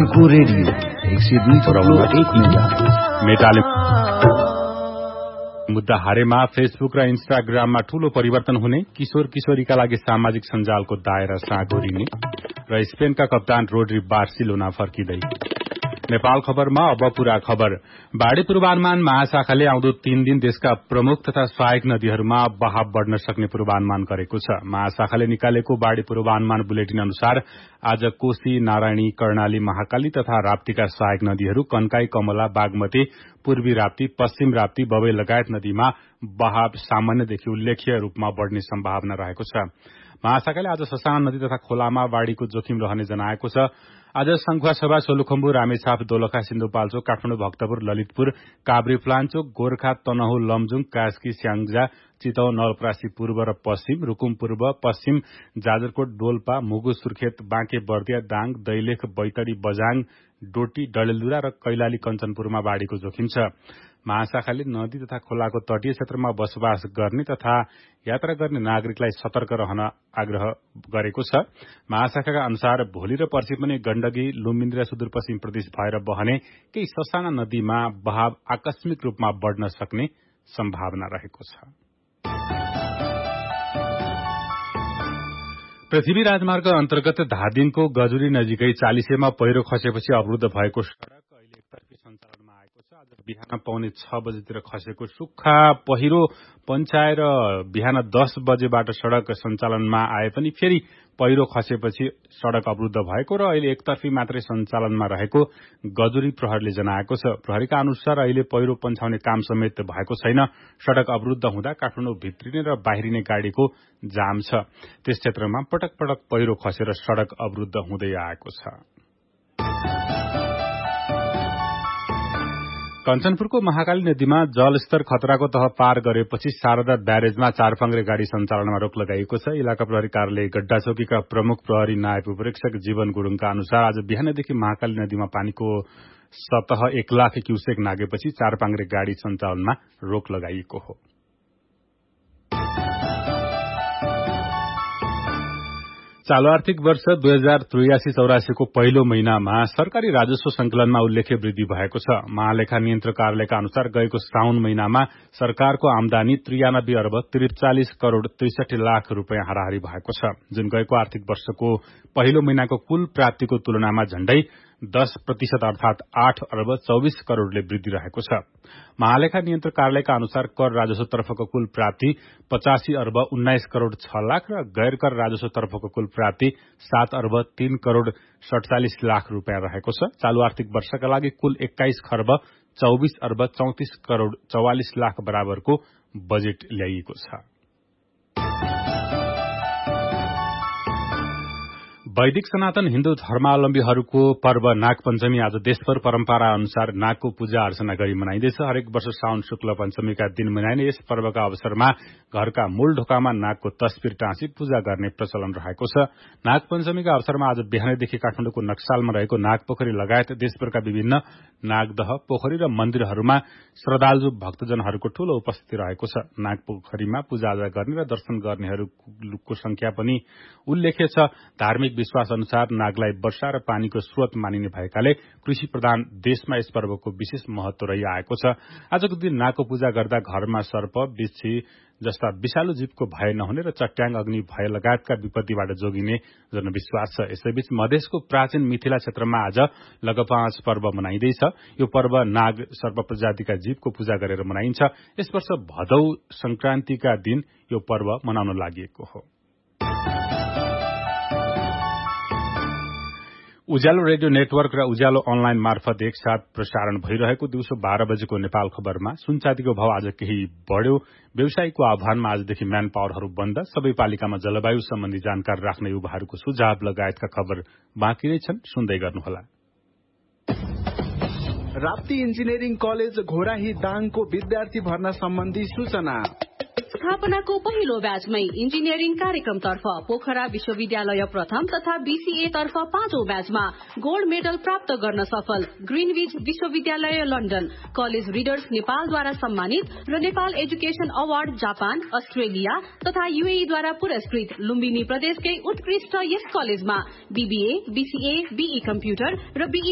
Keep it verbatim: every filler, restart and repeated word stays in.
Radio एक सय दुई थोडा एक मेटाले मुद्दा हारेमा फेसबुक र इन्स्टाग्राममा ठूलो परिवर्तन हुने, किशोर किशोरीका लागि सामाजिक सञ्जालको दायरा साँघुरिने र स्पेनका कप्तान रोड्री बार्सिलोना फर्किँदै। नेपाल खबरमा अब पूरा खबर। बाढ़ी पूर्वानुमान महाशाखाले आउँदो तीन दिन देशका प्रमुख तथा सहायक नदीहरूमा बहाव बढ़न सक्ने पूर्वानुमान गरेको छ। महाशाखाले निकालेको बाढ़ी पूर्वानुमान बुलेटिन अनुसार आज कोशी, नारायणी, कर्णाली, महाकाली तथा राप्तीका सहायक नदीहरू कन्काई, कमला, बागमती, पूर्वी राप्ती, पश्चिम राप्ती, बबे लगायत नदीमा बहाव सामान्यदेखि उल्लेख्य रूपमा बढ़ने सम्भावना रहेको छ। महाशाखाले आज ससाना नदी तथा खोलामा बाढ़ीको जोखिम रहने जनाएको छ। आज संखुवासभा, सोलुखुम्बु, रामेछाप, दोलखा, सिन्धुपाल्चोक, काठमाडौँ, भक्तपुर, ललितपुर, काभ्रेपलाञ्चोक, गोर्खा, तनहुँ, लमजुङ, कास्की, स्याङ्जा, चितवन, नवलपरासी पूर्व र पश्चिम, रूकुम पूर्व, पश्चिम, जाजरकोट, डोल्पा, मुगु, सुर्खेत, बाँके, बर्दिया, दाङ, दैलेख, बैतडी, बझाङ, डोटी, डडेलधुरा र कैलाली, कञ्चनपुरमा बाढ़ीको जोखिम छ। महाशाखाले नदी तथा खोलाको तटीय क्षेत्रमा बसोबास गर्ने तथा यात्रा गर्ने नागरिकलाई सतर्क रहन आग्रह गरेको छ। महाशाखाका अनुसार भोलि र पर्सि पनि गण्डकी, लुम्बिनी र सुदूरपश्चिम प्रदेश भएर बहने केही ससाना नदीमा बहाव आकस्मिक रूपमा बढ़न सक्ने सम्भावना रहेको छ। पृथ्वी राजमार्ग अन्तर्गत धादिङको गजुरी नजिकै चालिसेमा पहिरो खसेपछि अवरुद्ध भएको सड़क अहिले एकतर्फी सञ्चालनमा आएको छ। आज बिहान पौने छ बजेतिर खसेको सुक्खा पहिरो पञ्चाएर बिहान दस बजेबाट सड़क सञ्चालनमा आए पनि फेरि पहिरो खसेपछि सड़क अवरुद्ध भएको र अहिले एकतर्फी मात्रै सञ्चालनमा रहेको गजुरी प्रहरीले जनाएको छ। प्रहरीका अनुसार अहिले पहिरो पन्छाउने काम समेत भएको छैन। सड़क अवरुद्ध हुँदा काठमाडौँ भित्रिने र बाहिरिने गाड़ीको जाम छ। त्यस क्षेत्रमा पटक पटक पहिरो खसेर सड़क अवरुद्ध हुँदै आएको छ। कञ्चनपुरको महाकाली नदीमा जलस्तर खतराको तह पार गरेपछि शारदा ब्यारेजमा चारफाङ्रे गाड़ी सञ्चालनमा रोक लगाइएको छ। इलाका प्रहरी कार्यालय गड्डाचौकीका प्रमुख प्रहरी नायब उपरीक्षक जीवन गुरूङका अनुसार आज बिहानदेखि महाकाली नदीमा पानीको सतह एक लाख क्यूसेक नागेपछि चारपाङ्रे गाड़ी सञ्चालनमा रोक लगाइएको हो। चालू आर्थिक वर्ष दुई हजार त्रियासी चौरासीको पहिलो महिनामा सरकारी राजस्व संकलनमा उल्लेख्य वृद्धि भएको छ। महालेखा नियन्त्रक कार्यालयका अनुसार गएको साउन महिनामा सरकारको आमदानी त्रियानब्बे अर्ब त्रिचालिस करोड़ त्रिसठी लाख रूपियाँ हाराहारी भएको छ, जुन गएको आर्थिक वर्षको पहिलो महिनाको कुल प्राप्तिको तुलनामा झण्डै दस प्रतिशत अर्थात आठ अर्ब चौबीस करोड़ले वृद्धि रहेको छ। महालेखा नियन्त्रक कार्यालयका अनुसार कर राजस्वतर्फको कुल प्राप्ति पचासी अर्ब उन्नाइस करोड़ छ लाख र गैर कर राजस्वतर्फको कुल प्राप्ति सात अर्ब तीन करोड़ सड़चालिस लाख रूपियाँ रहेको छ। चालू आर्थिक वर्षका लागि कुल एक्काइस खर्ब चौबीस अर्ब चौतिस करोड़ चौवालिस लाख बराबरको बजेट ल्याइएको छ। वैदिक सनातन हिन्दू धर्मावलम्बीहरूको पर्व नागपञ्चमी आज देशभर परम्परा अनुसार नागको पूजा अर्चना गरी मनाइँदैछ। हरेक वर्ष साउन शुक्ल पञ्चमीका दिन मनाइने यस पर्वका अवसरमा घरका मूल ढोकामा नागको तस्बिर टाँसी पूजा गर्ने प्रचलन रहेको छ। नागपञ्चमीका अवसरमा आज बिहानैदेखि काठमाडौँको नक्सालमा रहेको नागपोखरी लगायत देशभरका विभिन्न नागदह, पोखरी र मन्दिरहरूमा श्रद्धालु भक्तजनहरूको ठूलो उपस्थिति रहेको छ। नागपोखरीमा पूजाआजा गर्ने र दर्शन गर्नेहरूको संख्या पनि उल्लेख्य छ। धार्मिक विश्वास अनुसार नागलाई वर्षा र पानीको स्रोत मानिने भएकाले कृषि प्रधान देशमा यस पर्वको विशेष महत्व रहिआएको छ। आजको दिन नागको पूजा गर्दा घरमा सर्प, बिच्छी जस्ता विषालु जीवको भय नहुने र चट्याङ, अग्नि भय लगायतका विपत्तिबाट जोगिने जनविश्वास छ। यसैबीच मधेसको प्राचीन मिथिला क्षेत्रमा आज लगपाँच पर्व मनाइँदैछ। यो पर्व नाग, सर्प प्रजातिका जीवको पूजा गरेर मनाइन्छ। यस वर्ष भदौ संक्रान्तिका दिन यो पर्व मनाउन लागि हो। उज्यालो रेडियो नेटवर्क र उज्यालो अनलाइन मार्फत एकसाथ प्रसारण भइरहेको दिउँसो बाह्र बजेको नेपाल खबरमा सुनचाँदीको भाव आज केही बढ़्यो। व्यवसायीको आह्वानमा आजदेखि म्यान पावरहरू बन्द। सबै पालिकामा जलवायु सम्बन्धी जानकारी राख्ने युवाहरूको सुझाव लगायतका खबर बाँकी नै छन्, सुन्दै गर्नुहोला। राप्ती इन्जिनियरिङ कलेज घोराही दाङको विद्यार्थी भर्ना सम्बन्धी सूचना। स्थापनाको पहिलो ब्याचमै इन्जिनियरिङ कार्यक्रमतर्फ पोखरा विश्वविद्यालय प्रथम तथा बीसीए तर्फ पाँचौं ब्याचमा गोल्ड मेडल प्राप्त गर्न सफल ग्रीनविच विश्वविद्यालय लन्डन, कलेज रिडर्स नेपालद्वारा सम्मानित र Nepal education award Japan, Australia तथा यूएईद्वारा पुरस्कृत लुम्बिनी प्रदेशकै उत्कृष्ट यस कलेजमा बीबीए, बीसीए, बीई कम्प्युटर र बीई